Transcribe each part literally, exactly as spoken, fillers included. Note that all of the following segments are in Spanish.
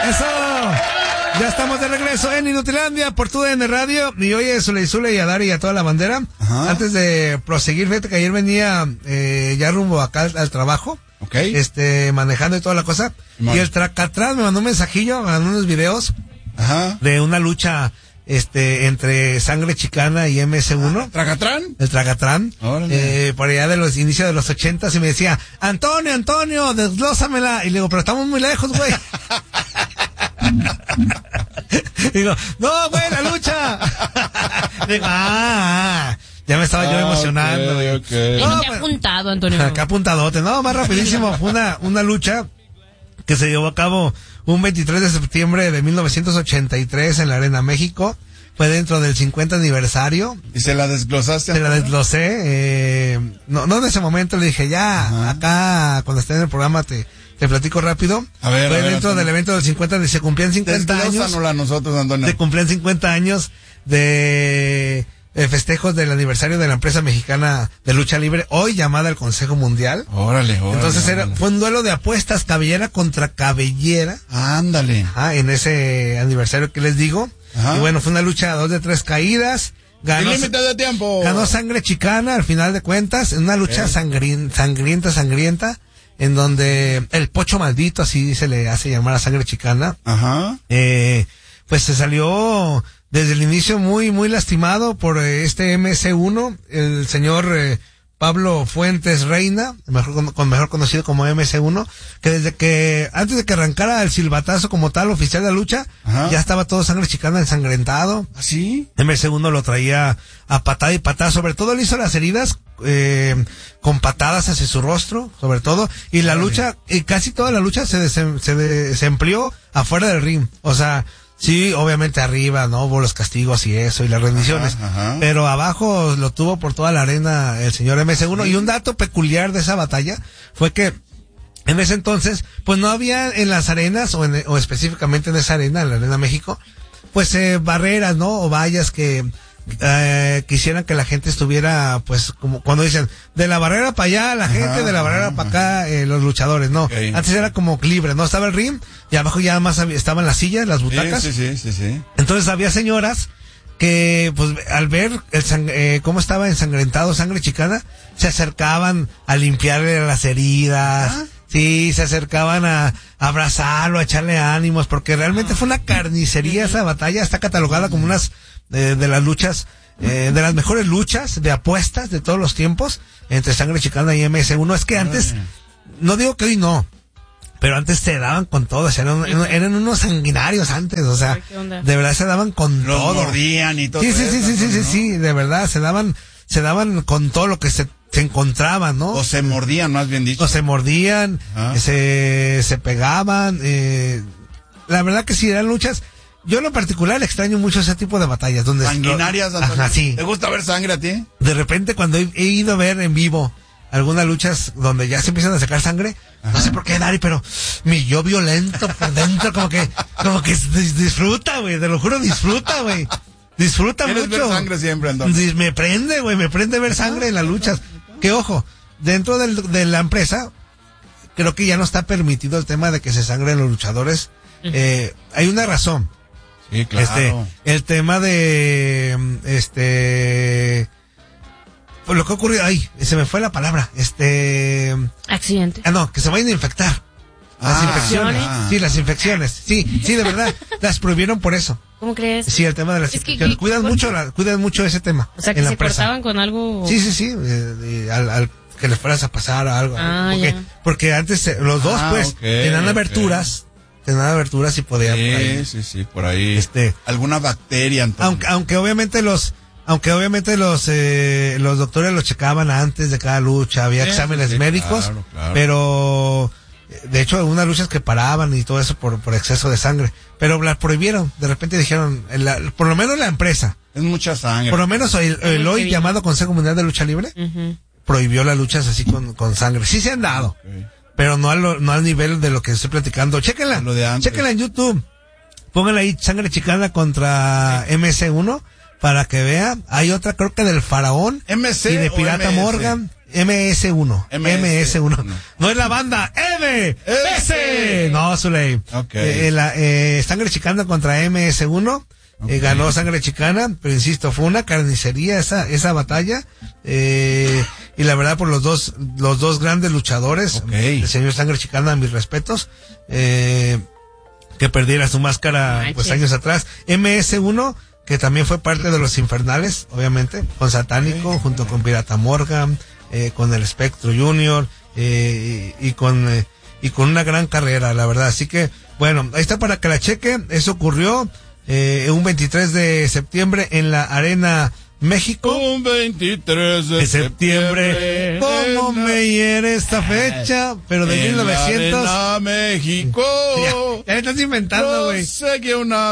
Eso. Ya estamos de regreso en Inutilandia por tu D N Radio. Y oye, Zule, Zule y a Dari y a toda la bandera. Ajá. Antes de proseguir, fíjate que ayer venía eh, ya rumbo acá al, al trabajo. Okay. Este, manejando y toda la cosa. Man. Y el Tracatrán me mandó un mensajillo, me mandó unos videos. Ajá. De una lucha este entre Sangre Chicana y M S uno. ¿Tracatrán? El Tracatrán. Eh, por allá de los inicios de los ochentas y me decía, Antonio, Antonio, desglósamela. Y le digo, pero estamos muy lejos, güey. Digo, no, güey, la lucha. Digo, ah, ya me estaba ah, yo emocionando. Okay, okay. No, ¿qué ha apuntado, Antonio? Qué apuntadote. No, más rapidísimo. Fue una, una lucha que se llevó a cabo un veintitrés de septiembre de mil novecientos ochenta y tres en la Arena México. Fue dentro del cincuenta aniversario. ¿Y se la desglosaste? Se la desglosé. Eh, no, no en ese momento le dije, ya, ajá, acá, cuando esté en el programa te... Te platico rápido. A ver, Fue a ver, dentro Antonio. Del evento del cincuenta, de se cumplían cincuenta años. A nosotros, Antonio. Se cumplían cincuenta años de, de festejos del aniversario de la empresa mexicana de lucha libre, hoy llamada el Consejo Mundial. Órale, órale. Entonces órale. Era, fue un duelo de apuestas, cabellera contra cabellera. Ándale. Ajá, en ese aniversario que les digo. Ajá. Y bueno, fue una lucha de dos de tres caídas. Ganó, límite de tiempo. Ganó Sangre Chicana al final de cuentas, en una lucha sangri, sangrienta, sangrienta. En donde el Pocho Maldito, así se le hace llamar a Sangre Chicana. Ajá. Eh, pues se salió desde el inicio muy, muy lastimado por eh, este M S uno, el señor eh, Pablo Fuentes Reina, mejor, con, mejor conocido como M S uno, que desde que, antes de que arrancara el silbatazo como tal oficial de la lucha, ajá, ya estaba todo Sangre Chicana ensangrentado. ¿Así? M S uno lo traía a patada y patada, sobre todo le hizo las heridas eh, con patadas hacia su rostro, sobre todo, y la Ay. lucha, y casi toda la lucha se, desem, se, de, se empleó afuera del ring, o sea, sí, obviamente arriba, ¿no? Hubo los castigos y eso, y las rendiciones, ajá, ajá, pero abajo lo tuvo por toda la arena el señor M S uno, sí. Y un dato peculiar de esa batalla fue que en ese entonces, pues no había en las arenas, o, en, o específicamente en esa arena, en la Arena México, pues eh, barreras, ¿no? O vallas que eh, quisieran que la gente estuviera, pues, como cuando dicen, de la barrera para allá la gente, ajá, de la barrera para acá eh, los luchadores, ¿no? Okay. Antes era como libre, ¿no? Estaba el ring y abajo ya más había, estaban las sillas, las butacas. Sí, sí, sí, sí, sí. Entonces había señoras que, pues, al ver el sang eh, cómo estaba ensangrentado Sangre Chicana, se acercaban a limpiarle las heridas. ¿Ah? Sí, se acercaban a, a abrazarlo, a echarle ánimos, porque realmente fue una carnicería esa batalla. Está catalogada como unas de, de las luchas, eh, de las mejores luchas de apuestas de todos los tiempos entre Sangre Chicana y M S uno. Es que antes, no digo que hoy no, pero antes se daban con todo, eran, eran unos sanguinarios antes, o sea, de verdad se daban con Los todo. mordían y todo. Sí, sí, sí, eso, sí, sí, sí, ¿no? sí, de verdad, se daban, se daban con todo lo que se se encontraban, ¿no? O se mordían, más bien dicho. O se mordían, ah. se, se pegaban, eh, la verdad que sí, eran luchas. Yo en lo particular extraño mucho ese tipo de batallas. Donde sanguinarias, lo, ajá, sí. ¿Te gusta ver sangre a ti? De repente cuando he, he ido a ver en vivo algunas luchas donde ya se empiezan a sacar sangre, ajá, no sé por qué, Dari, pero mi yo violento por dentro, como que, como que disfruta, güey, te lo juro, disfruta, güey. Disfruta mucho. Ver sangre siempre, entonces. Me prende, güey, me prende ver sangre en las luchas. Que ojo, dentro del, de la empresa, creo que ya no está permitido el tema de que se sangren los luchadores. Eh, hay una razón. Sí, claro. Este, el tema de, este, pues lo que ocurrió, ay, se me fue la palabra, este. Accidente. Ah, no, que se vayan a infectar. Las ah, infecciones. Ah. Sí, las infecciones. Sí, sí, de verdad. Las prohibieron por eso. ¿Cómo crees? Sí, el tema de las es infecciones. Que, cuidan mucho, la, cuidan mucho ese tema. O sea, que en se la empresa. cortaban con algo. Sí, sí, sí. Eh, eh, al, al que les fueras a pasar algo. Ah, porque, ya. porque antes eh, los dos, ah, pues, okay, tenían aberturas. Okay. Tenían aberturas y podían. Sí, ahí, sí, sí, por ahí. Este. Alguna bacteria. Entonces. Aunque, aunque obviamente los. Aunque obviamente los eh, los doctores los checaban antes de cada lucha, había sí, exámenes sí, médicos, claro, claro. Pero de hecho algunas luchas que paraban y todo eso por por exceso de sangre, pero las prohibieron, de repente dijeron, la, por lo menos la empresa. Es mucha sangre. Por lo menos el, el hoy llamado Consejo Mundial de Lucha Libre uh-huh. prohibió las luchas así con, con sangre. Sí se han dado, okay. pero no al, no al nivel de lo que estoy platicando. Chéquenla, chéquenla en YouTube, pónganla ahí, Sangre Chicana contra sí. M S uno. Para que vea, hay otra creo que del Faraón M C y de Pirata M S? Morgan, M S uno, M S uno. No es la banda M S. No, Zuley. Ok. Eh, la, eh, Sangre Chicana contra M S uno. Okay. Eh, ganó Sangre Chicana, pero insisto, fue una carnicería esa, esa batalla. Eh, y la verdad, por los dos, los dos grandes luchadores, okay. el señor Sangre Chicana, mis respetos, eh, que perdiera su máscara, Manches. pues años atrás. M S uno, que también fue parte de los Infernales, obviamente, con Satánico, okay. junto con Pirata Morgan, eh, con el Espectro Junior, eh, y, y con, eh, y con una gran carrera, la verdad. Así que, bueno, ahí está para que la cheque. Eso ocurrió Eh, un veintitrés de septiembre en la Arena México. Un veintitrés de, de septiembre. ¿Cómo me hiere esta fecha? Pero de en mil novecientos. La Arena México. Ya, ya le estás inventando, güey. Seguí una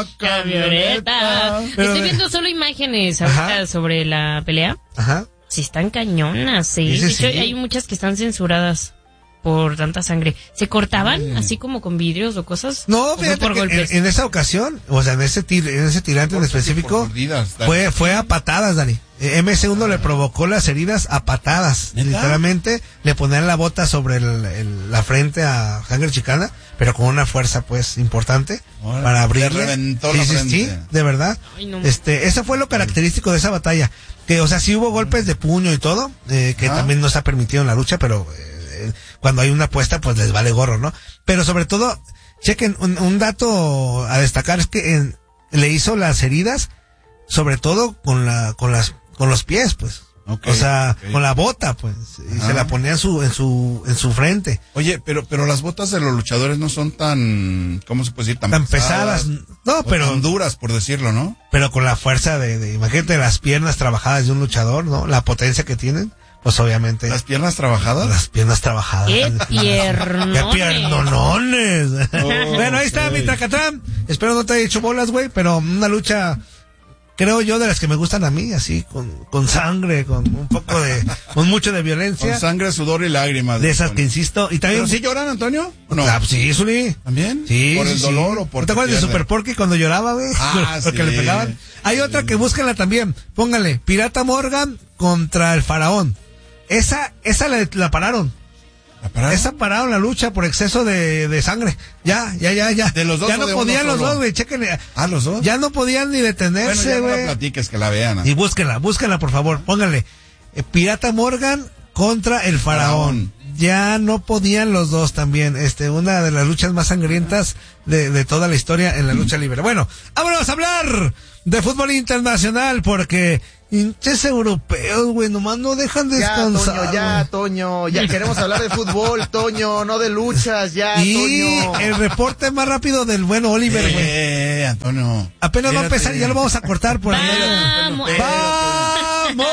camioneta. Pero Estoy de... viendo solo imágenes ahorita Ajá. sobre la pelea. Ajá. Sí, están cañonas, sí. De hecho, sí. hay muchas que están censuradas por tanta sangre. ¿Se cortaban sí. así como con vidrios o cosas? No, fíjate que en, en esa ocasión, o sea, en ese tir, en ese tirante en específico, mordidas, fue fue a patadas, Dani. M S uno ah. le provocó las heridas a patadas. ¿Neta? Literalmente le ponían la bota sobre el, el, la frente a Sangre Chicana, pero con una fuerza pues importante Ahora, para abrirle. Reventó sí, la sí, frente. sí, de verdad. Ay, no. Este, eso fue lo característico de esa batalla. Que, o sea, sí hubo golpes de puño y todo, eh, que ah. también no se ha permitido en la lucha, pero eh, cuando hay una apuesta, pues les vale gorro, ¿no? Pero sobre todo, chequen, un, un dato a destacar es que en, le hizo las heridas, sobre todo con la, con las, con los pies, pues. Okay, o sea, okay. con la bota, pues, y Ajá. se la ponía en su, en su, en su frente. Oye, pero, pero las botas de los luchadores no son tan, ¿cómo se puede decir? Tan, tan pesadas, pesadas. No, pero. Tan duras, por decirlo, ¿no? Pero con la fuerza de, de, imagínate las piernas trabajadas de un luchador, ¿no? La potencia que tienen, pues obviamente. ¿Las piernas trabajadas? Las piernas trabajadas. ¡Qué piernones! ¡Qué piernones! Oh, bueno, ahí está okay. mi Tracatrán. Espero no te haya hecho bolas, güey, pero una lucha, creo yo, de las que me gustan a mí, así, con, con sangre, con un poco de, con mucho de violencia. Con sangre, sudor y lágrimas. De esas que insisto, y también. ¿Pero sí lloran, Antonio? No. Ah, sí, Zuli. ¿También? Sí. ¿Por el sí, dolor sí. o por ¿No te acuerdas de Super Porky cuando lloraba, güey? Ah, Porque sí. le pegaban. Hay otra que búsquenla también. Póngale, Pirata Morgan contra el Faraón. Esa, esa la, la pararon. ¿La pararon? Esa pararon la lucha por exceso de, de sangre. Ya, ya, ya, ya. ¿De los dos ya no podían los dos, güey, chéquenle. Ah, los dos. Ya no podían ni detenerse, güey. Bueno, ya no la platiques, que la vean. ¿eh? Y búsquenla, búsquenla, por favor. Pónganle, eh, Pirata Morgan contra el Faraón. Faraón. Ya no podían los dos también. Este, una de las luchas más sangrientas de, de toda la historia en la lucha libre. Bueno, vámonos a hablar de fútbol internacional porque hinches europeos, güey, nomás no dejan descansar. Ya, Toño, ya, Toño, ya queremos hablar de fútbol, Toño, no de luchas, ya, y Toño. El reporte más rápido del bueno Oliver, güey. Eh, Antonio. Apenas va a empezar y ya lo vamos a cortar por ahí. ¡Vamos! ¡Vamos!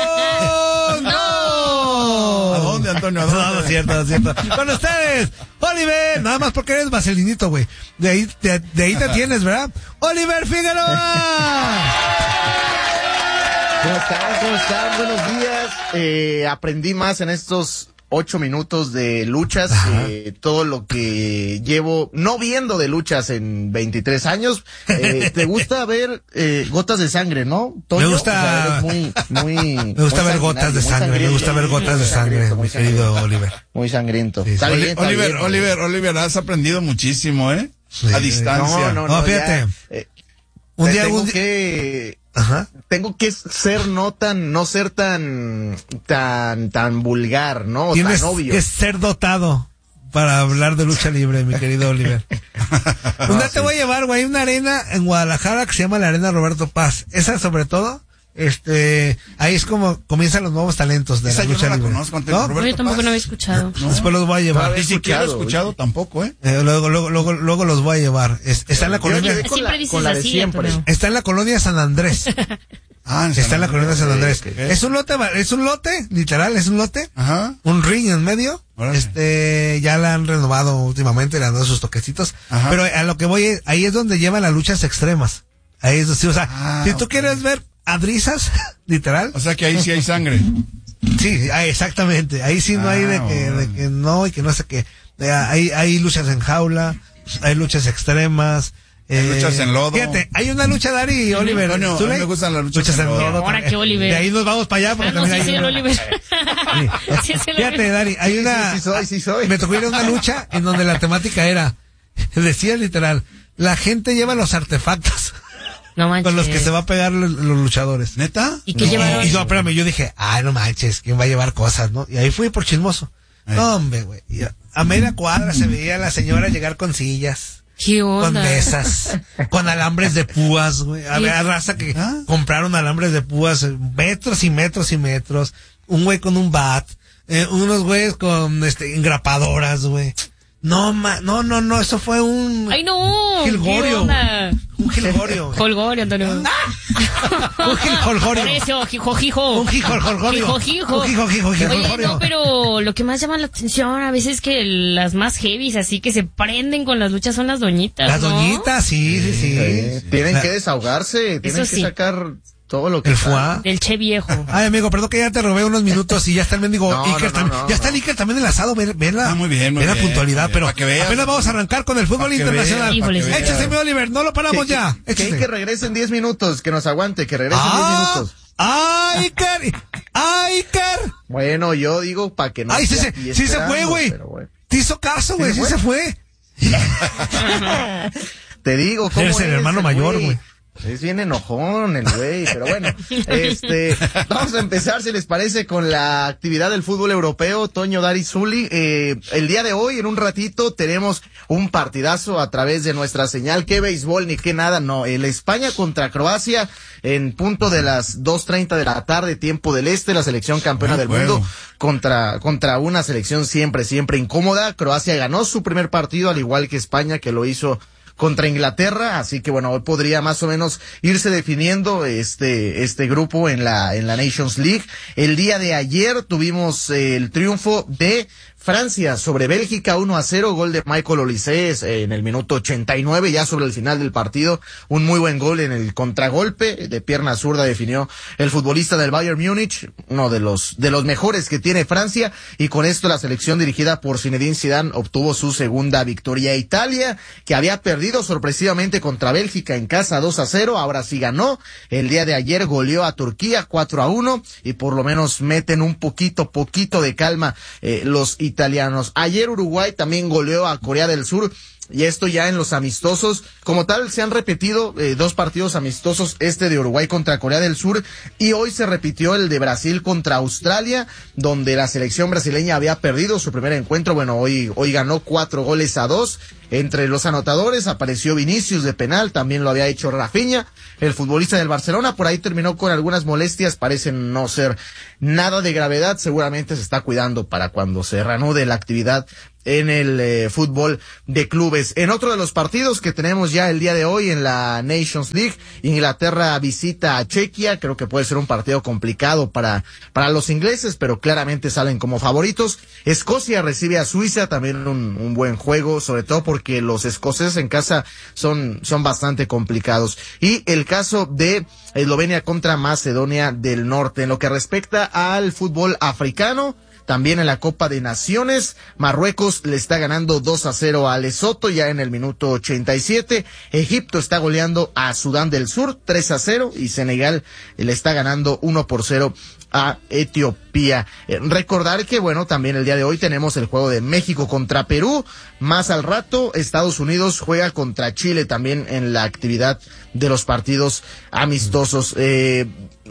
¿A dónde, Antonio? ¿A dónde? No, no es cierto, no es cierto. Con ustedes, Oliver, nada más porque eres vaselinito, güey. De ahí, de, de ahí te tienes, ¿verdad? Oliver Figueroa. ¿Cómo están? ¿Cómo están? Buenos días. Eh, aprendí más en estos ocho minutos de luchas, eh, todo lo que llevo no viendo de luchas en veintitrés años. Eh, ¿Te gusta ver eh, gotas de sangre, no, Toño? Me gusta, o sea, muy, muy, me gusta muy ver gotas de sangre, me gusta ver gotas de sangre, mi querido Oliver. Muy sangriento. Sí, sí. Está bien, está Oliver, bien, Oliver, Oliver, has aprendido muchísimo, ¿eh? Sí. A distancia. No, no, no, no fíjate. Ya, eh, un día, tengo un día... que... Ajá. Tengo que ser no tan, no ser tan, tan, tan vulgar, ¿no? O Tienes tan obvio. que ser dotado para hablar de lucha libre, mi querido Oliver. Un día te voy a llevar, güey, hay una arena en Guadalajara que se llama la Arena Roberto Paz. Esa sobre todo, este, ahí es como comienzan los nuevos talentos de Esa la lucha yo no libre. La conozco, ¿No? Roberto Yo tampoco Paz. No había escuchado. No. Después los voy a llevar. No, ni siquiera he escuchado oye. Tampoco, ¿eh? eh luego, luego, luego, luego los voy a llevar. Es, está en la colonia. Siempre dices con la de así, siempre. Antonio. Está en la colonia San Andrés. Ah, en está en la colonia de San Andrés. Okay, okay. Es un lote, es un lote, literal, es un lote. Ajá. Un ring en medio. Órale. Este, ya la han renovado últimamente, le han dado sus toquecitos. Ajá. Pero a lo que voy, ahí es donde llevan las luchas extremas. Ahí es, sí, o sea, ah, si tú okay. quieres ver adrisas, literal. O sea que ahí sí hay sangre. Sí, ahí, exactamente. Ahí sí no ah, hay de que, de que no y que no sé qué. Hay, hay luchas en jaula, hay luchas extremas. Hay eh, luchas en lodo. Fíjate, hay una lucha, Dari y Oliver. No, no, a mí me gustan las luchas, luchas en lodo. lodo. Ahora que Oliver. De ahí nos vamos para allá. Ah, no, sí, sí, el Oliver. Sí. Sí, fíjate, Dari, hay una... Sí, sí, sí soy, sí soy. Me tocó ir a una lucha en donde la temática era decía literal, la gente lleva los artefactos. No manches. Con los que se va a pegar los, los luchadores. ¿Neta? ¿Y qué no, llevaron? Y yo, espérame, yo dije, ay, no manches, ¿quién va a llevar cosas, no? Y ahí fui por chismoso. Ay. No, hombre, güey. A media cuadra se veía a la señora llegar con sillas. ¿Qué onda? Con mesas, con alambres de púas, güey. Había raza que ¿Ah? compraron alambres de púas, metros y metros y metros. Un güey con un bat, eh, unos güeyes con este engrapadoras, güey. No, ma, no, no, no, eso fue un... ¡Ay, no! Gilgorio. Un gilgorio. Holgorio, Antonio. Un gilgorio. Por eso, jijojijo. Un gilgorio. Jijojijo. Un jijojijo. Oye, no, pero lo que más llama la atención a veces es que las más heavies, así que se prenden con las luchas, son las doñitas, Las ¿no? doñitas, sí, sí, sí. sí. Tienen La... que desahogarse, tienen eso que sí. sacar... todo lo que el foie del che viejo. Ay, amigo, perdón que ya te robé unos minutos y ya está el mendigo no, Iker no, no, también. no, ya está no. el Iker también enlazado, ven, ven la, ah, muy bien, muy ven la bien, puntualidad, bien, pero para que veas, apenas vamos a arrancar con el fútbol internacional. Híjole, échese, mi Oliver, no lo paramos que, ya. Que, que, que regrese en diez minutos, que nos aguante, que regrese en diez ah, minutos. ¡Ah, Iker! ¡Ah, Iker! Bueno, yo digo para que no. Ay, sí, se, sí se fue, güey. Bueno. Te hizo caso, güey, sí, sí se fue. Te digo, ¿cómo Eres el es hermano el mayor, güey. Es bien enojón el güey, pero bueno, este, vamos a empezar, si les parece, con la actividad del fútbol europeo. Toño, Dari, Zuli, eh, el día de hoy, en un ratito, tenemos un partidazo a través de nuestra señal. Qué béisbol ni qué nada, no. El España contra Croacia en punto de las dos treinta de la tarde, tiempo del este, la selección campeona del juego. mundo contra, contra una selección siempre, siempre incómoda. Croacia ganó su primer partido, al igual que España, que lo hizo contra Inglaterra, así que bueno, hoy podría más o menos irse definiendo este este grupo en la en la Nations League. El día de ayer tuvimos eh, el triunfo de Francia sobre Bélgica, uno a cero, gol de Michael Olise eh, en el minuto ochenta y nueve, ya sobre el final del partido, un muy buen gol en el contragolpe, de pierna zurda definió el futbolista del Bayern Múnich, uno de los de los mejores que tiene Francia, y con esto la selección dirigida por Zinedine Zidane obtuvo su segunda victoria. Italia, que había perdido sorpresivamente contra Bélgica en casa dos a cero, ahora sí ganó, el día de ayer goleó a Turquía cuatro a uno, y por lo menos meten un poquito, poquito de calma eh, los italianos. italianos. Ayer Uruguay también goleó a Corea del Sur, y esto ya en los amistosos. Como tal, se han repetido eh, dos partidos amistosos, este de Uruguay contra Corea del Sur, y hoy se repitió el de Brasil contra Australia, donde la selección brasileña había perdido su primer encuentro. Bueno, hoy, hoy ganó cuatro goles a dos. Entre los anotadores apareció Vinicius de penal, también lo había hecho Rafinha, el futbolista del Barcelona. Por ahí terminó con algunas molestias, parecen no ser nada de gravedad, seguramente se está cuidando para cuando se reanude la actividad en el eh, fútbol de clubes. En otro de los partidos que tenemos ya el día de hoy en la Nations League, Inglaterra visita a Chequia. Creo que puede ser un partido complicado para para los ingleses, pero claramente salen como favoritos. Escocia recibe a Suiza, también un, un buen juego, sobre todo porque los escoceses en casa son son bastante complicados. Y el caso de Eslovenia contra Macedonia del Norte. En lo que respecta al fútbol africano, también en la Copa de Naciones, Marruecos le está ganando dos a cero a Lesoto ya en el minuto ochenta y siete. Egipto está goleando a Sudán del Sur tres a cero, y Senegal le está ganando uno por cero a Etiopía. Eh, recordar que, bueno, también el día de hoy tenemos el juego de México contra Perú. Más al rato, Estados Unidos juega contra Chile también en la actividad de los partidos amistosos. Eh,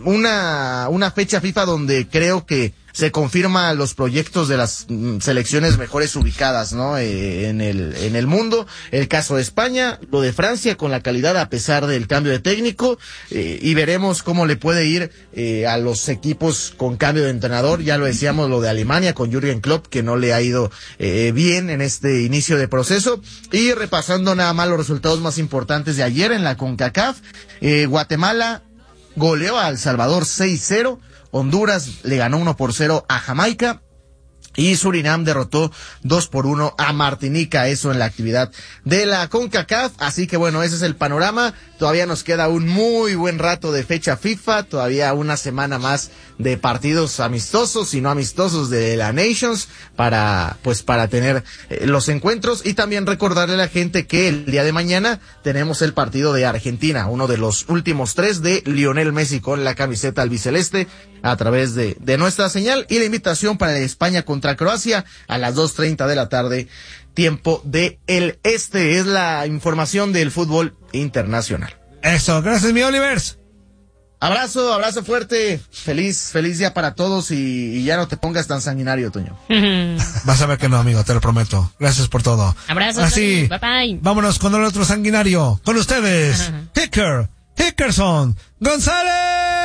una, una fecha FIFA donde creo que se confirma los proyectos de las mm, selecciones mejores ubicadas, ¿no? Eh, en el, en el mundo. El caso de España, lo de Francia con la calidad a pesar del cambio de técnico, eh, y veremos cómo le puede ir eh, a los equipos con cambio de entrenador. Ya lo decíamos, lo de Alemania con Jürgen Klopp, que no le ha ido eh, bien en este inicio de proceso. Y repasando nada más los resultados más importantes de ayer en la CONCACAF, eh, Guatemala goleó a El Salvador seis cero, Honduras le ganó uno por cero a Jamaica, y Surinam derrotó dos por uno a Martinica, eso en la actividad de la CONCACAF. Así que bueno, ese es el panorama. Todavía nos queda un muy buen rato de fecha FIFA, todavía una semana más de partidos amistosos y no amistosos de la Nations para, pues, para tener eh, los encuentros. Y también recordarle a la gente que el día de mañana tenemos el partido de Argentina, uno de los últimos tres de Lionel Messi con la camiseta albiceleste, a través de, de nuestra señal, y la invitación para España contra Croacia a las dos treinta de la tarde, tiempo del este. Es la información del fútbol internacional. Eso, gracias mi Olivers. Abrazo, abrazo fuerte. Feliz, feliz día para todos y, y ya no te pongas tan sanguinario, Toño. Vas a ver que no, amigo, te lo prometo. Gracias por todo. Abrazo. Así, bye bye. Vámonos con el otro sanguinario. Con ustedes, Hicker, Hickerson González.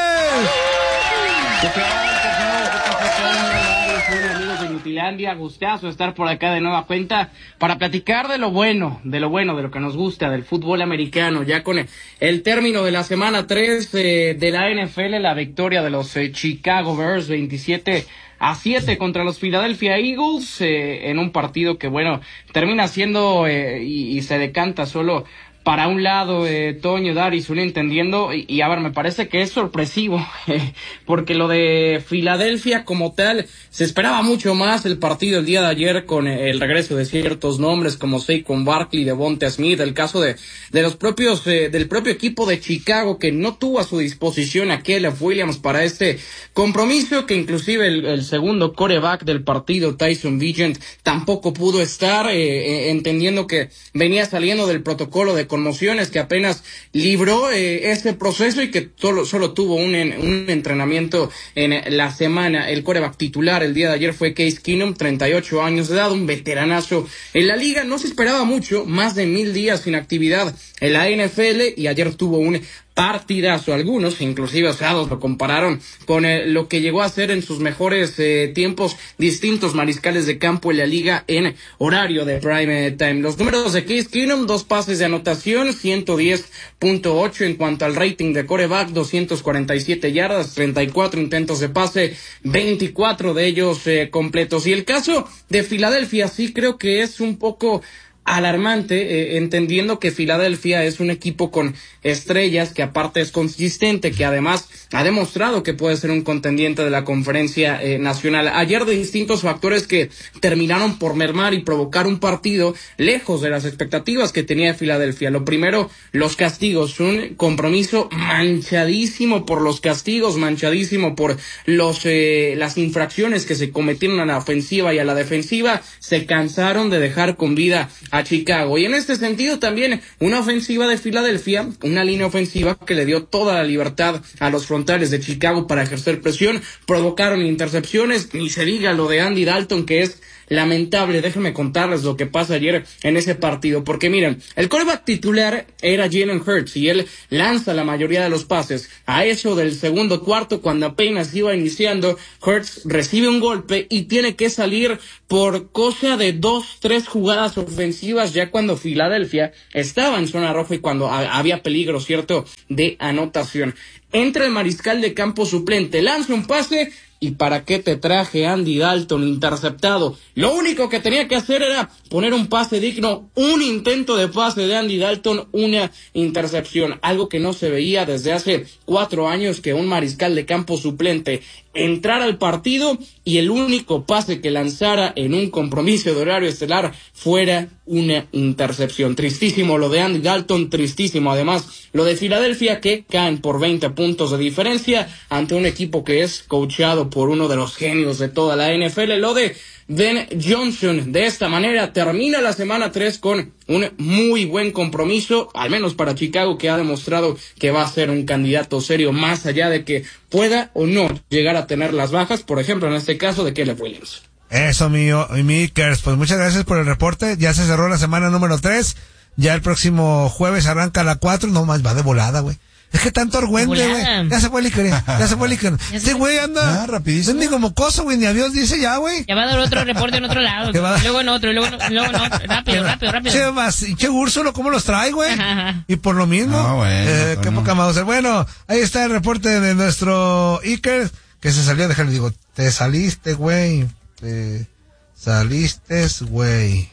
Finlandia, gustazo estar por acá de nueva cuenta para platicar de lo bueno, de lo bueno, de lo que nos gusta del fútbol americano, ya con el, el término de la semana tres eh, de la N F L, la victoria de los eh, Chicago Bears veintisiete a siete contra los Philadelphia Eagles, eh, en un partido que bueno, termina siendo eh, y, y se decanta solo para un lado, eh, Toño, Daris, uno entendiendo, y, y a ver, me parece que es sorpresivo, eh, porque lo de Filadelfia como tal, se esperaba mucho más el partido el día de ayer con eh, el regreso de ciertos nombres como Saquon Barkley, Devonta Smith, el caso de, de los propios, eh, del propio equipo de Chicago que no tuvo a su disposición a Caleb Williams para este compromiso, que inclusive el, el segundo quarterback del partido, Tyson Vigent, tampoco pudo estar, eh, eh, entendiendo que venía saliendo del protocolo de conmociones, que apenas libró eh, ese proceso y que solo, solo tuvo un, un entrenamiento en la semana. El quarterback titular el día de ayer fue Case Keenum, treinta y ocho años de edad, un veteranazo en la liga. No se esperaba mucho, más de mil días sin actividad en la N F L, y ayer tuvo un partidazo. Algunos, inclusive osados, lo compararon con eh, lo que llegó a ser en sus mejores eh, tiempos distintos mariscales de campo en la liga en horario de prime time. Los números de Case Keenum: dos pases de anotación, ciento diez punto ocho en cuanto al rating de quarterback, doscientas cuarenta y siete yardas, treinta y cuatro intentos de pase, veinticuatro de ellos eh, completos. Y el caso de Filadelfia sí creo que es un poco alarmante, eh, entendiendo que Filadelfia es un equipo con estrellas, que aparte es consistente, que además ha demostrado que puede ser un contendiente de la conferencia eh, nacional. Ayer, de distintos factores que terminaron por mermar y provocar un partido lejos de las expectativas que tenía Filadelfia. Lo primero, los castigos, un compromiso manchadísimo por los castigos, manchadísimo por los eh, las infracciones que se cometieron a la ofensiva y a la defensiva. Se cansaron de dejar con vida a Chicago, y en este sentido también una ofensiva de Filadelfia, una línea ofensiva que le dio toda la libertad a los frontales de Chicago para ejercer presión. Provocaron intercepciones, ni se diga lo de Andy Dalton, que es lamentable. Déjenme contarles lo que pasa ayer en ese partido, porque miren, el quarterback titular era Jalen Hurts y él lanza la mayoría de los pases. A eso del segundo cuarto, cuando apenas iba iniciando, Hurts recibe un golpe y tiene que salir por cosa de dos, tres jugadas ofensivas, ya cuando Filadelfia estaba en zona roja y cuando a- había peligro, cierto, de anotación. Entra el mariscal de campo suplente, lanza un pase, ¿y para qué te traje, Andy Dalton, interceptado? Lo único que tenía que hacer era poner un pase digno, un intento de pase de Andy Dalton, una intercepción, algo que no se veía desde hace cuatro años, que un mariscal de campo suplente entrara al partido y el único pase que lanzara en un compromiso de horario estelar fuera una intercepción. Tristísimo lo de Andy Dalton, tristísimo además lo de Filadelfia, que caen por veinte puntos de diferencia ante un equipo que es coachado por uno de los genios de toda la N F L. Lo de Ben Johnson, de esta manera termina la semana tres con un muy buen compromiso, al menos para Chicago, que ha demostrado que va a ser un candidato serio, más allá de que pueda o no llegar a tener las bajas, por ejemplo en este caso de Caleb Williams. Eso, mi, mi Ikers, pues muchas gracias por el reporte. Ya se cerró la semana número tres, ya el próximo jueves arranca la cuatro, no más, va de volada, güey. Es que tanto argüente, güey. Ya se fue el Iker, ya se fue el Iker. Este güey anda ah, rapidísimo. Es como coso, güey, ni adiós dice ya, güey. Ya va a dar otro reporte en otro lado. Luego en otro, luego, luego en otro. Rápido, rápido, rápido. Che, más, che Úrsulo, ¿cómo los trae, güey? Y por lo mismo. No, bueno, eh, qué no. poca Mauser. Bueno, ahí está el reporte de nuestro Iker, que se salió, déjale, digo, te saliste, güey. Te saliste, güey.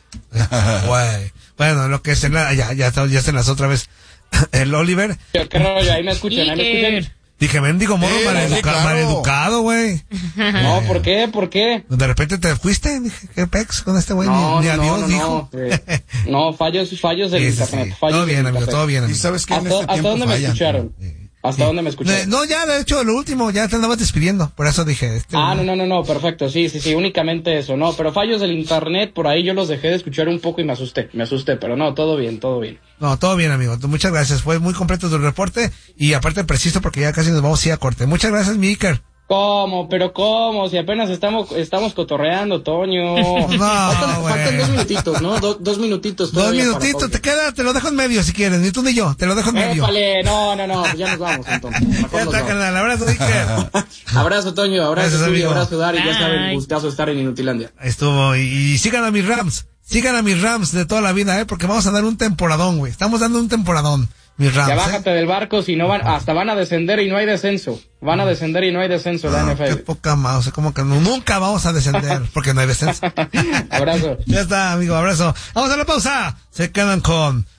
Güey. Bueno, lo que es en la, ya, ya, ya se las otra vez. El Oliver. ¿Qué rollo? Ahí me escuchan, ahí me escuchan. Dije, mendigo morro Eh, maleduca- sí, claro. maleducado, güey. No, ¿por qué? ¿Por qué? De repente te fuiste, dije, ¿qué pex con este güey? No, ni, ni no, adiós no, dijo. no, eh, no, fallos, fallos del Sí, sí, internet. sí. Fallos Todo bien, del amigo, internet. todo bien, Y amigo. sabes que en ¿Hasta, este hasta tiempo dónde me fallan. escucharon? ¿Hasta sí. dónde me escuché? No, ya, de hecho, lo último, ya te andabas despidiendo, por eso dije. Este, ah, no, no, no, no, perfecto, sí, sí, sí, únicamente eso, no, pero fallos del internet, por ahí yo los dejé de escuchar un poco y me asusté, me asusté, pero no, todo bien, todo bien. No, todo bien, amigo, muchas gracias, fue muy completo tu reporte y aparte preciso porque ya casi nos vamos a ir a corte. Muchas gracias, mi Iker. ¿Cómo? ¿Pero cómo? Si apenas estamos estamos cotorreando, Toño. No, faltan, faltan dos minutitos, ¿no? Do, dos minutitos. Dos minutitos, te queda, te lo dejo en medio si quieres, ni tú ni yo, te lo dejo en medio. Épale, no, no, no, pues ya nos vamos entonces. Ya está, carnal, abrazo, Iker. Abrazo, Toño, abrazo, Gracias, abrazo, Dari, ya saben, gustazo estar en Inutilandia. Estuvo, y, y sigan a mis Rams, sigan a mis Rams de toda la vida, eh, porque vamos a dar un temporadón, güey, estamos dando un temporadón. Mis Rams, ya bájate ¿eh? del barco, si no van, hasta van a descender y no hay descenso. Van a descender y no hay descenso, la no, N F L. Qué poca más, o sea, como que no, nunca vamos a descender, porque no hay descenso. Abrazo. Ya está, amigo, abrazo. Vamos a la pausa. Se quedan con